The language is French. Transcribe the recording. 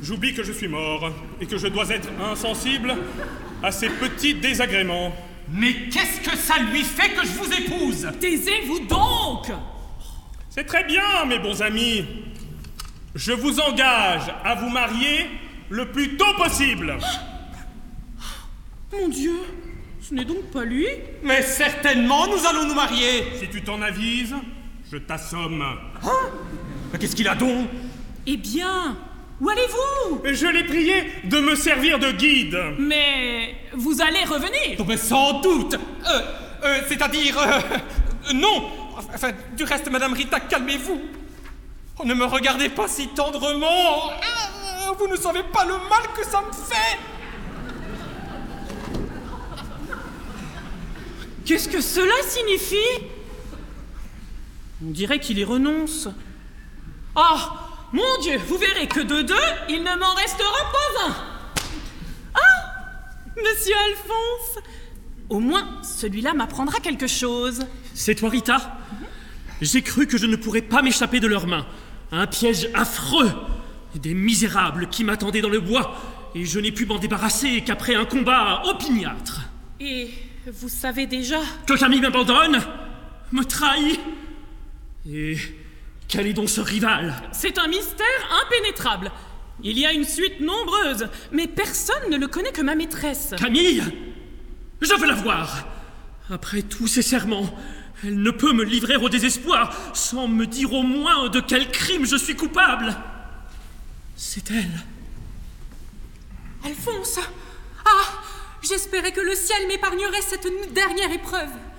j'oublie que je suis mort et que je dois être insensible à ces petits désagréments. Mais qu'est-ce que ça lui fait que je vous épouse? Taisez-vous donc! C'est très bien, mes bons amis. Je vous engage à vous marier le plus tôt possible. Mon Dieu, ce n'est donc pas lui? Mais certainement, nous allons nous marier. Si tu t'en avises, je t'assomme. Mais qu'est-ce qu'il a donc? Eh bien, où allez-vous? Je l'ai prié de me servir de guide. Mais vous allez revenir? Oh, mais sans doute. C'est-à-dire... non. Enfin, du reste, Madame Rita, calmez-vous. Oh, ne me regardez pas si tendrement. Vous ne savez pas le mal que ça me fait. Qu'est-ce que cela signifie? On dirait qu'il y renonce. Ah, mon Dieu, vous verrez que de deux, il ne m'en restera pas un. Ah, Monsieur Alphonse, au moins celui-là m'apprendra quelque chose. C'est toi, Rita? J'ai cru que je ne pourrais pas m'échapper de leurs mains. Un piège affreux. Des misérables qui m'attendaient dans le bois, et je n'ai pu m'en débarrasser qu'après un combat opiniâtre. Et vous savez déjà Que Camille m'abandonne, me trahit. Et quel est donc ce rival? C'est un mystère impénétrable. Il y a une suite nombreuse, mais personne ne le connaît que ma maîtresse. Camille? Je veux la voir. Après tous ces serments, elle ne peut me livrer au désespoir sans me dire au moins de quel crime je suis coupable. C'est elle. Alphonse! Ah! J'espérais que le ciel m'épargnerait cette dernière épreuve.